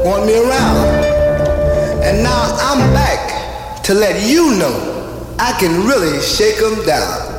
want me around. And now I'm back to let you know I can really shake 'em down.